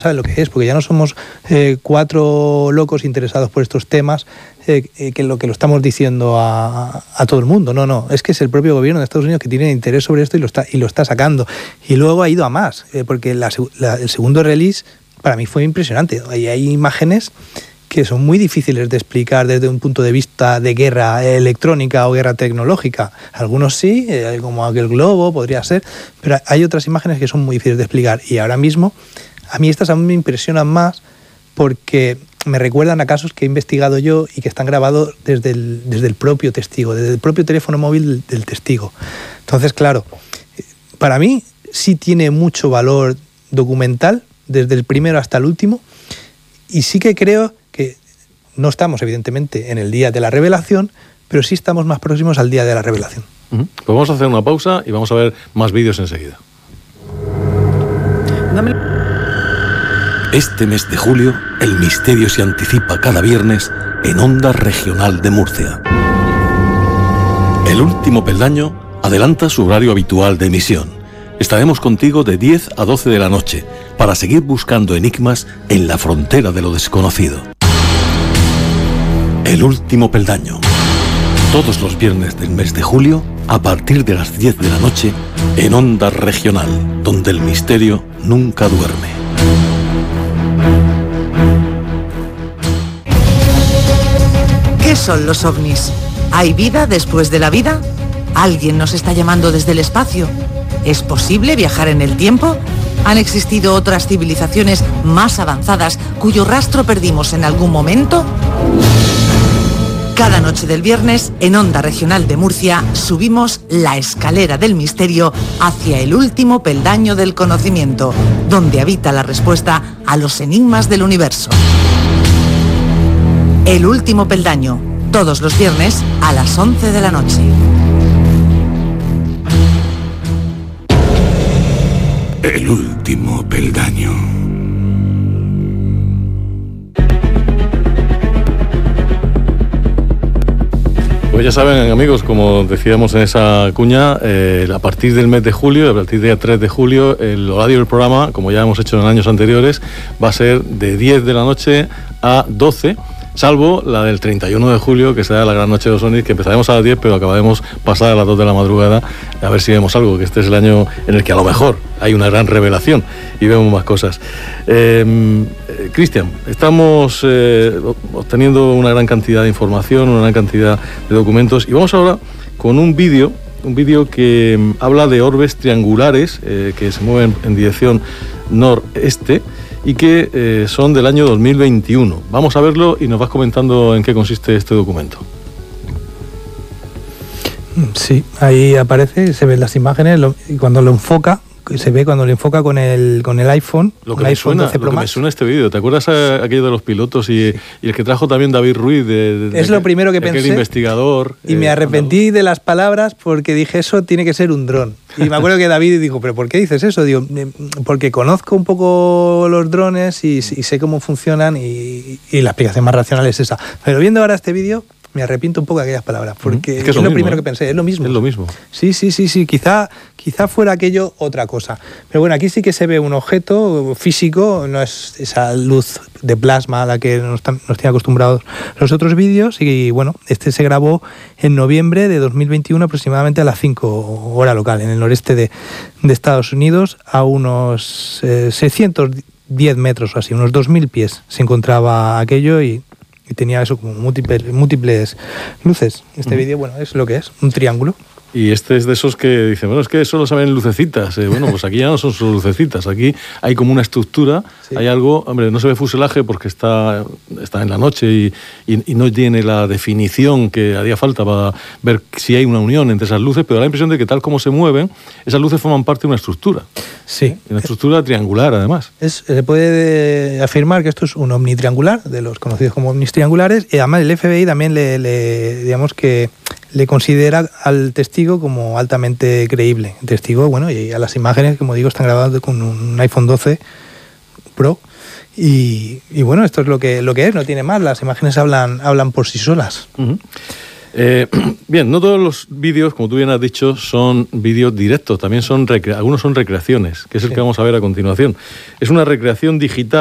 saben lo que es, porque ya no somos 4 locos interesados por estos temas que lo estamos diciendo a todo el mundo. No, es que es el propio gobierno de Estados Unidos que tiene interés sobre esto y lo está sacando. Y luego ha ido a más, porque el segundo release para mí fue impresionante. Hay imágenes que son muy difíciles de explicar desde un punto de vista de guerra electrónica o guerra tecnológica. Algunos sí, como aquel globo podría ser, pero hay otras imágenes que son muy difíciles de explicar. Y ahora mismo a mí estas aún me impresionan más porque me recuerdan a casos que he investigado yo y que están grabados desde el propio testigo, desde el propio teléfono móvil del testigo. Entonces, claro, para mí sí tiene mucho valor documental, desde el primero hasta el último, y sí que creo que no estamos, evidentemente, en el día de la revelación, pero sí estamos más próximos al día de la revelación. Pues vamos a hacer una pausa y vamos a ver más vídeos enseguida. Este mes de julio, el misterio se anticipa cada viernes en Onda Regional de Murcia. El Último Peldaño adelanta su horario habitual de emisión. Estaremos contigo de 10 a 12 de la noche para seguir buscando enigmas en la frontera de lo desconocido. El Último Peldaño. Todos los viernes del mes de julio, a partir de las 10 de la noche, en Onda Regional, donde el misterio nunca duerme. ¿Qué son los ovnis? ¿Hay vida después de la vida? ¿Alguien nos está llamando desde el espacio? ¿Es posible viajar en el tiempo? ¿Han existido otras civilizaciones más avanzadas cuyo rastro perdimos en algún momento? Cada noche del viernes, en Onda Regional de Murcia, subimos la escalera del misterio hacia el último peldaño del conocimiento, donde habita la respuesta a los enigmas del universo. El Último Peldaño, todos los viernes a las 11 de la noche. El Último Peldaño. Pues ya saben, amigos, como decíamos en esa cuña, a partir del mes de julio, a partir del día 3 de julio, el horario del programa, como ya hemos hecho en años anteriores, va a ser de 10 de la noche a 12, salvo la del 31 de julio, que será la gran noche de los ovnis, que empezaremos a las 10, pero acabaremos pasada a las 2 de la madrugada, a ver si vemos algo, que este es el año en el que a lo mejor hay una gran revelación y vemos más cosas. Cristian, estamos obteniendo una gran cantidad de información, una gran cantidad de documentos, y vamos ahora con un vídeo que habla de orbes triangulares que se mueven en dirección noreste y que son del año 2021. Vamos a verlo y nos vas comentando en qué consiste este documento. Sí, ahí aparece, se ven las imágenes y cuando lo enfoca, se ve cuando lo enfoca con el iPhone. Lo que me suena este vídeo, ¿te acuerdas aquello de los pilotos y el que trajo también David Ruiz? Es lo primero que pensé. Aquel investigador. Y me arrepentí de las palabras porque dije, eso tiene que ser un dron. Y me acuerdo que David dijo, ¿pero por qué dices eso? Digo, porque conozco un poco los drones y sé cómo funcionan y la explicación más racional es esa. Pero viendo ahora este vídeo, me arrepiento un poco de aquellas palabras, porque es lo primero que pensé, es lo mismo. Es lo mismo. Sí, quizá fuera aquello otra cosa. Pero bueno, aquí sí que se ve un objeto físico, no es esa luz de plasma a la que nos tienen acostumbrados los otros vídeos, y bueno, este se grabó en noviembre de 2021 aproximadamente a las 5 hora local, en el noreste de Estados Unidos, a unos 610 metros o así, unos 2.000 pies se encontraba aquello y tenía eso como múltiples luces. Este vídeo, bueno, es lo que es, un triángulo. Y este es de esos que dicen, bueno, es que solo saben lucecitas. Bueno, pues aquí ya no son solo lucecitas, aquí hay como una estructura, sí. Hay algo, hombre, no se ve fuselaje porque está en la noche y no tiene la definición que haría falta para ver si hay una unión entre esas luces, pero da la impresión de que tal como se mueven, esas luces forman parte de una estructura. Sí. Una estructura triangular, además. Se puede afirmar que esto es un ovni triangular, de los conocidos como ovnis triangulares, y además el FBI también digamos que le considera al testigo como altamente creíble. El testigo, bueno, y a las imágenes, como digo, están grabadas con un iPhone 12 Pro. Y bueno, esto es lo que es, no tiene más. Las imágenes hablan por sí solas. Uh-huh. Bien, no todos los vídeos, como tú bien has dicho, son vídeos directos, también son algunos son recreaciones, que es el que vamos a ver a continuación. Es una recreación digital